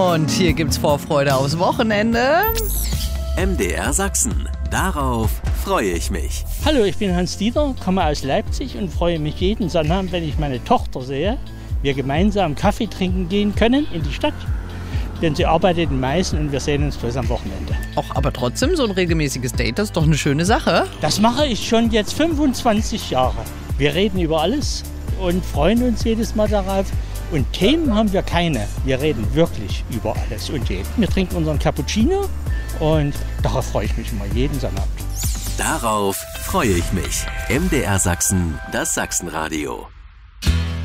Und hier gibt's Vorfreude aufs Wochenende. MDR Sachsen. Darauf freue ich mich. Hallo, ich bin Hans-Dieter, komme aus Leipzig und freue mich jeden Sonntag, wenn ich meine Tochter sehe, wir gemeinsam Kaffee trinken gehen können in die Stadt. Denn sie arbeitet in Meißen und wir sehen uns bloß am Wochenende. Auch aber trotzdem so ein regelmäßiges Date, das ist doch eine schöne Sache. Das mache ich schon jetzt 25 Jahre. Wir reden über alles und freuen uns jedes Mal darauf. Und Themen haben wir keine. Wir reden wirklich über alles und jeden. Wir trinken unseren Cappuccino und darauf freue ich mich immer jeden Sonntag. Darauf freue ich mich. MDR Sachsen, das Sachsenradio.